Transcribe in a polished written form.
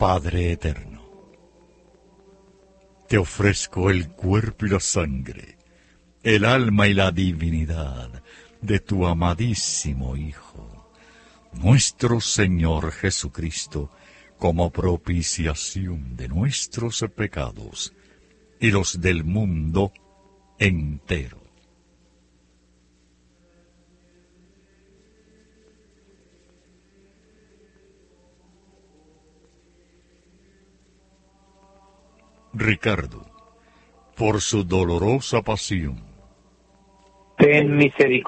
Padre eterno, te ofrezco el cuerpo y la sangre, el alma y la divinidad de tu amadísimo Hijo, nuestro Señor Jesucristo, como propiciación de nuestros pecados y los del mundo entero. Ricardo, por su dolorosa pasión, ten misericordia